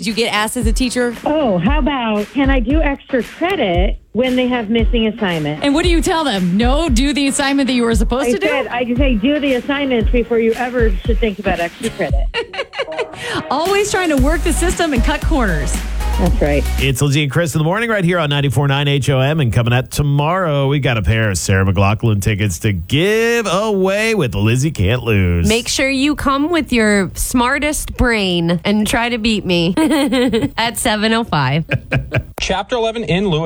Did you get asked as a teacher? Oh, how about, can I do extra credit when they have missing assignments? And what do you tell them? No, do the assignment that you were supposed to do? I say do the assignments before you ever should think about extra credit. Always trying to work the system and cut corners. That's right. It's Lizzie and Chris in the morning right here on 94.9 HOM. And coming up tomorrow, we got a pair of Sarah McLachlan tickets to give away with Lizzie Can't Lose. Make sure you come with your smartest brain and try to beat me at 7:05. Chapter 11 in Lewis.